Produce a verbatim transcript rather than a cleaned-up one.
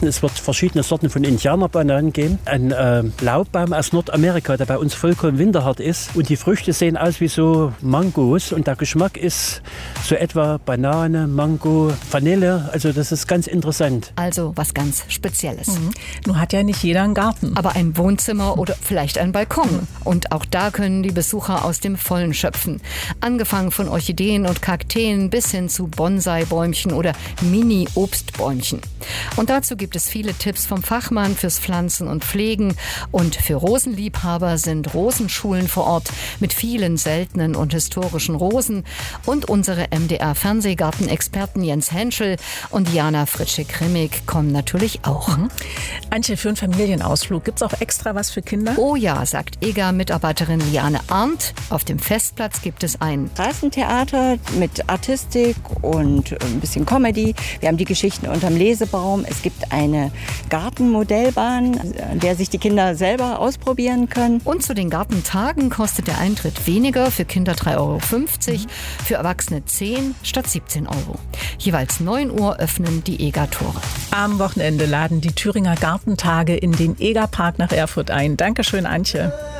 Garten. Es wird verschiedene Sorten von Indianerbananen geben. Ein äh, Laubbaum aus Nordamerika, der bei uns vollkommen winterhart ist. Und die Früchte sehen aus wie so Mangos. Und der Geschmack ist so etwa Banane, Mango, Vanille. Also das ist ganz interessant. Also was ganz Spezielles. Mhm. Nun hat ja nicht jeder einen Garten. Aber ein Wohnzimmer oder vielleicht ein Balkon. Mhm. Und auch da können die Besucher aus dem Vollen schöpfen. Angefangen von Orchideen und Kakteen bis hin zu Bonsai-Bäumchen oder Mini-Obstbäumchen. Und dazu gibt es viele Tipps vom Fachmann fürs Pflanzen und Pflegen. Und für Rosenliebhaber sind Rosenschulen vor Ort mit vielen seltenen und historischen Rosen. Und unsere M D R-Fernsehgartenexperten Jens Henschel und Diana Fritsche-Krimmig kommen natürlich auch. Mhm. Antje, für einen Familienausflug gibt es auch extra was für Kinder? Oh ja, sagt E G A-Mitarbeiterin Liane Arndt. Auf dem Festplatz gibt es ein Straßentheater mit Artistik und ein bisschen Comedy. Wir haben die Geschichten unterm Lesebaum. Es gibt eine Gartenmodellbahn, an der sich die Kinder selber ausprobieren können. Und zu den Gartentagen kostet der Eintritt weniger, für Kinder drei Euro fünfzig, mhm. für Erwachsene zehn statt siebzehn Euro. Jeweils neun Uhr öffnen die E G A-Tore. Am Wochenende laden die Thüringer Gartentage in den E G A-Park nach Erfurt ein. Dankeschön, Antje.